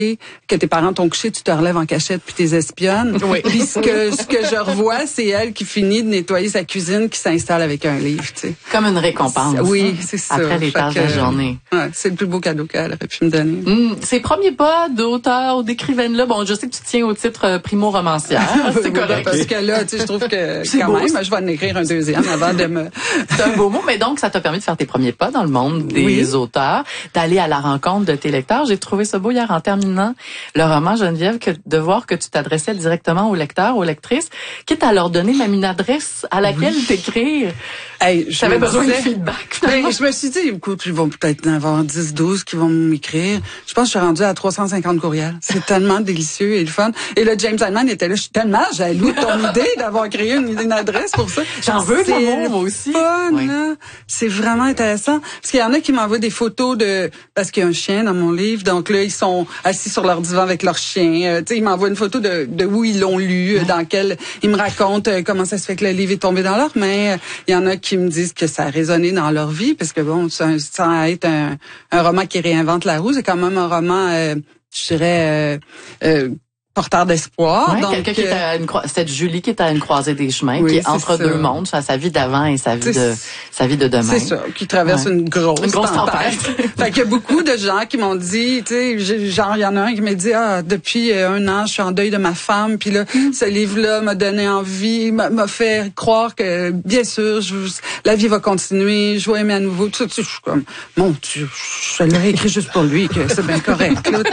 que tes parents t'ont couché, tu te relèves en cachette puis t'es espionnes. Oui. Puis ce que je revois, c'est elle qui finit de nettoyer sa cuisine, qui s'installe avec un livre, tu sais. Comme une récompense. Oui, c'est ça. Après les tâches de la journée. Ouais, c'est le plus beau cadeau qu'elle aurait pu me donner. Ses premiers pas d'auteur ou d'écrivaine là, bon, je sais que tu tiens au titre primo-romancière, c'est correct. Parce que là, tu sais, je trouve que quand beau, même, je vais en écrire un deuxième avant de me... C'est un beau mot, mais donc ça t'a permis de faire tes premiers pas dans le monde des auteurs, d'aller à la rencontre de tes lecteurs. J'ai trouvé ça beau hier en terminant le roman, Geneviève, de voir que tu t'adressais directement aux lecteurs, aux lectrices, quitte à leur donner même une adresse à laquelle t'écrire. Hey, j'avais besoin de feedback. Je me suis dit, écoute, ils vont peut-être en avoir 10, 12 qui vont m'écrire. Je pense que je suis rendue à 350 courriels. C'est tellement délicieux et le fun. Et le James Hindman était là. Je suis tellement jaloux de ton idée d'avoir créé une adresse pour ça. J'en veux de l'amour, moi aussi. Fun, là. C'est vraiment intéressant. Parce qu'il y en a qui m'envoient des photos parce qu'il y a un chien dans mon livre. Donc là, ils sont assis sur leur divan avec leur chien. Tu sais, ils m'envoient une photo de où ils l'ont lu, dans lequel ils me racontent comment ça se fait que le livre est tombé dans leurs mains. Il y en a qui me disent que ça a résonné dans leur vie, parce que bon, sans être un roman qui réinvente la roue, c'est quand même un roman, je dirais, porteur d'espoir. Ouais, donc quelqu'un qui est à cette Julie qui est à une croisée des chemins, oui, qui est entre deux mondes, sa vie d'avant et sa vie de demain. C'est ça, qui traverse une grosse tempête. Fait qu'il y a beaucoup de gens qui m'ont dit, tu sais, genre il y en a un qui m'a dit depuis un an, je suis en deuil de ma femme, puis là ce livre-là m'a donné envie, m'a fait croire que bien sûr, la vie va continuer, je vais aimer à nouveau. Tout ça, je suis comme mon Dieu, je l'aurais écrit juste pour lui, que c'est bien correct là.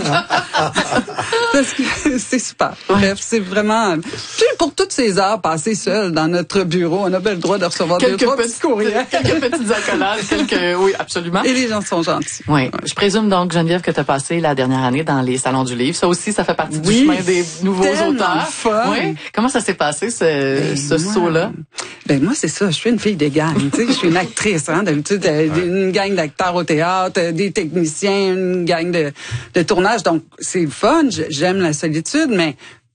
Parce que c'est super. Bref, c'est vraiment... Pour toutes ces heures passées seules dans notre bureau, on a bien le droit de recevoir deux, trois petits courriels. Quelques petites accolades, oui, absolument. Et les gens sont gentils. Oui. Ouais. Je présume donc, Geneviève, que tu as passé la dernière année dans les salons du livre. Ça aussi, ça fait partie du chemin des nouveaux auteurs. Fun. Oui. Comment ça s'est passé, ce saut-là? Ben moi, c'est ça. Je suis une fille de gang. Tu sais, je suis une actrice. Hein, d'habitude, une gang d'acteurs au théâtre, des techniciens, une gang de tournage. Donc, c'est le fun. J'aime la solitude, mais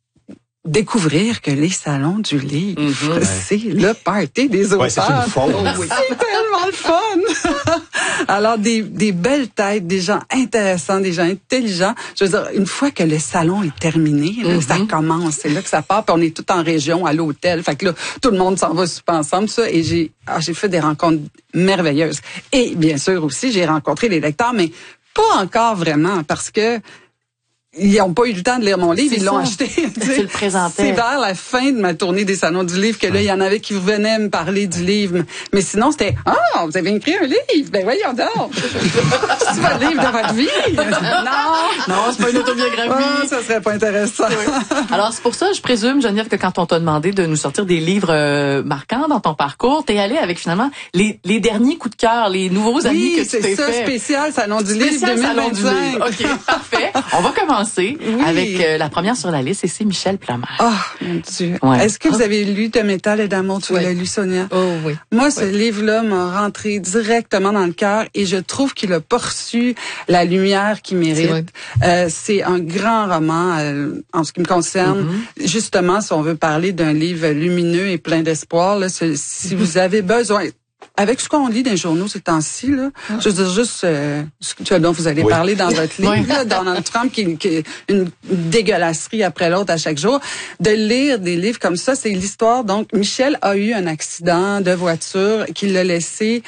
découvrir que les salons du livre, c'est le party des auteurs. Ouais, c'est une faute. C'est tellement le fun. Alors, des belles têtes, des gens intéressants, des gens intelligents. Je veux dire, une fois que le salon est terminé, là, ça commence. C'est là que ça part. Puis on est tout en région, à l'hôtel. Fait que là, tout le monde s'en va super ensemble, ça. Et j'ai fait des rencontres merveilleuses. Et bien sûr aussi, j'ai rencontré les lecteurs, mais pas encore vraiment, parce que ils n'ont pas eu le temps de lire mon livre, ils l'ont acheté. Tu le présentais. C'est vers la fin de ma tournée des salons du livre que là, il y en avait qui venaient me parler du livre. Mais sinon, c'était « Ah, vous avez écrit un livre? Ben voyons donc! C'est pas le livre de votre vie? » Non, c'est pas une autobiographie. Oh, ça serait pas intéressant. Oui. Alors, c'est pour ça, je présume, Geneviève, que quand on t'a demandé de nous sortir des livres marquants dans ton parcours, t'es allée avec finalement les derniers coups de cœur, les nouveaux amis que tu t'es fait. Oui, c'est ça, spécial Salon du livre 2025. OK, parfait. On va commencer avec la première sur la liste, et c'est Michel Plomer. Oh, mon Dieu. Ouais. Est-ce que vous avez lu De métal et d'amour? Tu l'as lu, Sonia? Oh oui. Moi, ce livre-là m'a rentré directement dans le cœur et je trouve qu'il a poursu la lumière qu'il mérite. C'est un grand roman en ce qui me concerne. Justement, si on veut parler d'un livre lumineux et plein d'espoir, là, si vous avez besoin... Avec ce qu'on lit dans les journaux ces temps-ci, là, je veux dire juste ce dont vous allez parler dans votre livre, là, Donald Trump, qui est une dégueulasserie après l'autre à chaque jour, de lire des livres comme ça, c'est l'histoire. Donc, Michel a eu un accident de voiture qui l'a laissé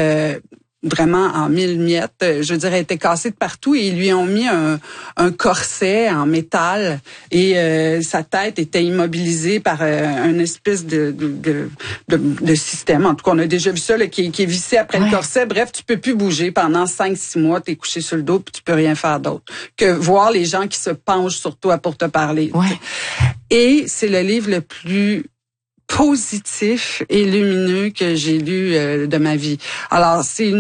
vraiment en mille miettes. Je veux dire, elle était cassée de partout et ils lui ont mis un corset en métal et sa tête était immobilisée par une espèce de système. En tout cas, on a déjà vu ça, là, qui est vissé après le corset. Bref, tu peux plus bouger pendant 5-6 mois. T'es couché sur le dos puis tu peux rien faire d'autre que voir les gens qui se penchent sur toi pour te parler. Et c'est le livre le plus positif et lumineux que j'ai lu de ma vie. Alors, c'est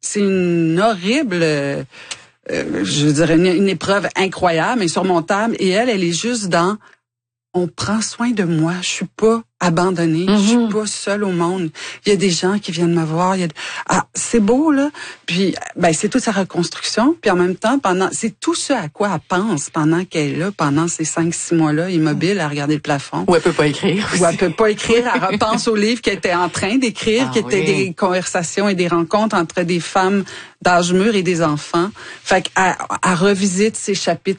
une horrible, je dirais, une épreuve incroyable, insurmontable, et elle est juste dans on prend soin de moi. Je suis pas abandonnée. Je suis pas seule au monde. Il y a des gens qui viennent me voir. C'est beau, là. Puis, c'est toute sa reconstruction. Puis en même temps, c'est tout ce à quoi elle pense pendant qu'elle est là, pendant ces 5-6 mois-là, immobile, à regarder le plafond. Ou elle peut pas écrire. Ou elle peut pas écrire. Elle repense aux livres qu'elle était en train d'écrire, qui étaient des conversations et des rencontres entre des femmes d'âge mûr et des enfants. Fait qu'elle revisite ces chapitres